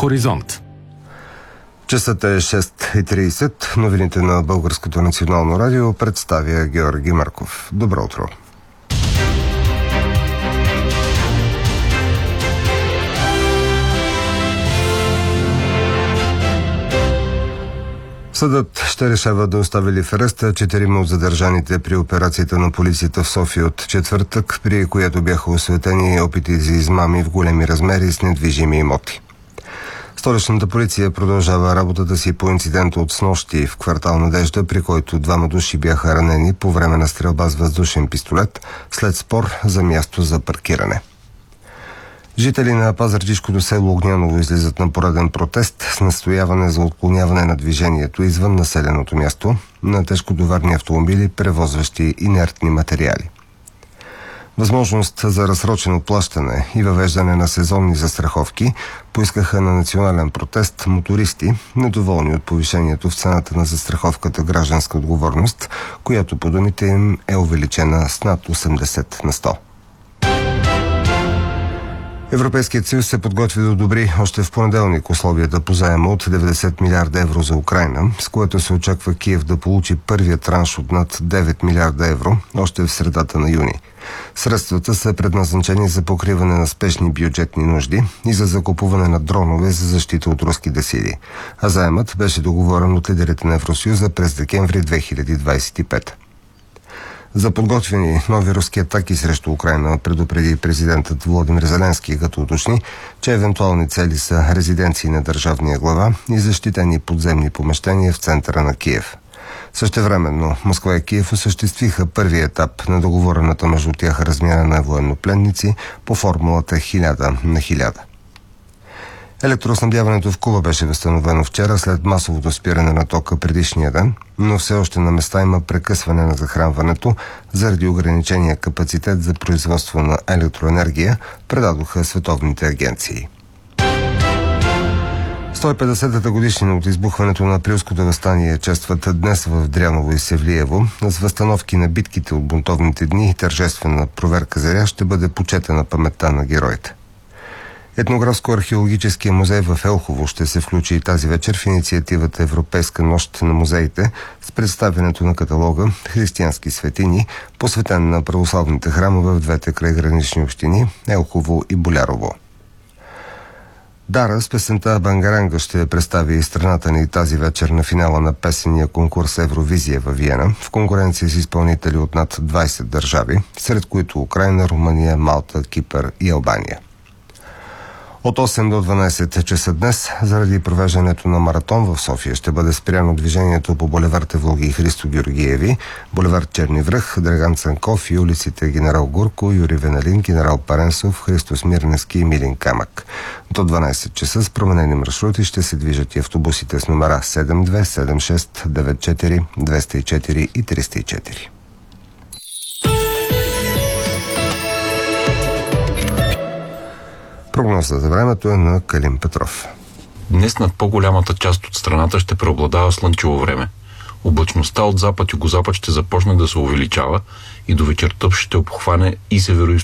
Хоризонт. Часът е 6:30. Новините на Българското национално радио представя Георги Марков. Добро утро. Съдът ще решава да остави ли в ареста 4 от задържаните при операцията на полицията в София от четвъртък, при която бяха осветени опити за измами в големи размери с недвижими имоти. Столичната полиция продължава работата си по инцидент от снощи в квартал Надежда, при който 2 души бяха ранени по време на стрелба с въздушен пистолет след спор за място за паркиране. Жители на пазарджишкото село Огняново излизат на пореден протест с настояване за отклоняване на движението извън населеното място на тежкотоварни автомобили, превозващи инертни материали. Възможност за разсрочено плащане и въвеждане на сезонни застраховки поискаха на национален протест мотористи, недоволни от повишението в цената на застраховката гражданска отговорност, която по думите им е увеличена с над 80 на 100. Европейският съюз се подготви да одобри още в понеделник условията по заема от 90 милиарда евро за Украйна, с което се очаква Киев да получи първия транш от над 9 милиарда евро още в средата на юни. Средствата са предназначени за покриване на спешни бюджетни нужди и за закупуване на дронове за защита от руските сили. А заемът беше договорен от лидерите на Евросъюза през декември 2025. За подготвени нови руски атаки срещу Украйна предупреди президентът Володимир Зеленски, като уточни, че евентуални цели са резиденции на държавния глава и защитени подземни помещения в центъра на Киев. Същевременно Москва и Киев осъществиха първия етап на договорената между тях размяна на военнопленници по формулата 1000 на 1000. Електроснабдяването в Куба беше възстановено вчера след масовото спиране на тока предишния ден, но все още на места има прекъсване на захранването заради ограничения капацитет за производство на електроенергия, предадоха световните агенции. 150-та годишнина от избухването на Априлското въстание честват днес в Дряново и Севлиево. С възстановки на битките от бунтовните дни и тържествена проверка заря ще бъде почетена паметта на героите. Етнографско-археологическия музей в Елхово ще се включи и тази вечер в инициативата Европейска нощ на музеите с представянето на каталога Християнски светини, посветен на православните храмове в двете крайгранични общини Елхово и Болярово. Дара с песента Бангаранга ще представи и страната ни тази вечер на финала на песения конкурс Евровизия във Виена в конкуренция с изпълнители от над 20 държави, сред които Украйна, Румъния, Малта, Кипър и Албания. От 8 до 12 часа днес, заради провеждането на маратон в София, ще бъде спряно движението по булевард Евлоги и Христо Георгиеви, булевард Черни връх, Драган Цанков и улиците Генерал Гурко, Юрий Веналин, Генерал Паренсов, Христо Смирненски и Милин Камък. До 12 часа с променени маршрути ще се движат и автобусите с номера 72, 76, 94, 204 и 304. Прогноза за времето е на Калин Петров. Днес над по-голямата част от страната ще преобладава слънчево време. Облачността от запад и югозапад ще започне да се увеличава и до вечерта ще обхване и северо